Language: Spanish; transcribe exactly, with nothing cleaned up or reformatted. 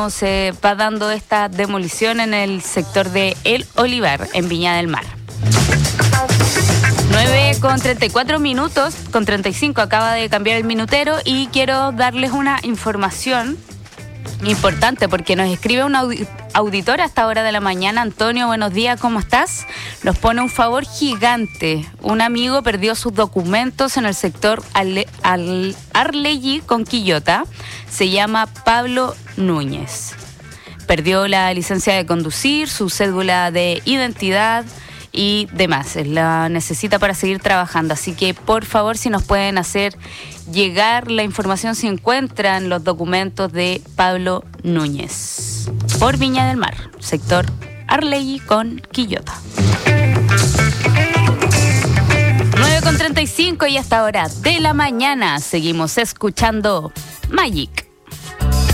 Se va dando esta demolición en el sector de El Olivar, en Viña del Mar. nueve con treinta y cuatro minutos, con treinta y cinco acaba de cambiar el minutero y quiero darles una información importante porque nos escribe un audi- auditor a esta hora de la mañana. Antonio, buenos días, ¿cómo estás? Nos pone un favor gigante. Un amigo perdió sus documentos en el sector Ale- Al- Arleyí con Quillota. Se llama Pablo Núñez. Perdió la licencia de conducir, su cédula de identidad y demás. La necesita para seguir trabajando. Así que, por favor, si nos pueden hacer llegar la información si encuentran los documentos de Pablo Núñez. Por Viña del Mar, sector Arleyí con Quillota. nueve con treinta y cinco y hasta hora de la mañana seguimos escuchando Magic.